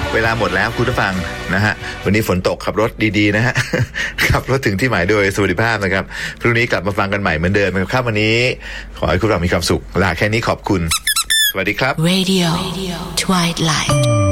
เวลาหมดแล้วคุณผู้ฟังนะฮะวันนี้ฝนตกขับรถดีๆนะฮะ ขับรถถึงที่หมายโดยสวัสดิภาพนะครับพรุ่งนี้กลับมาฟังกันใหม่เหมือนเดิมครับวันนี้ขอให้คุณผู้ฟังมีความสุขลาแค่นี้ขอบคุณสวัสดีครับ Radio Twilight